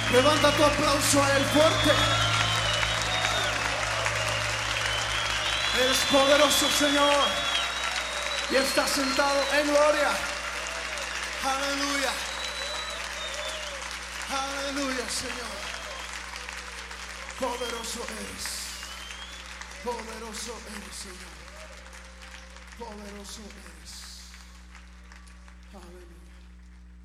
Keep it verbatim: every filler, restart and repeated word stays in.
Levanta tu aplauso a Él fuerte. Eres poderoso, Señor, y estás sentado en gloria. Aleluya. Aleluya, Señor. Poderoso eres. Poderoso eres, Señor. Poderoso eres. Aleluya.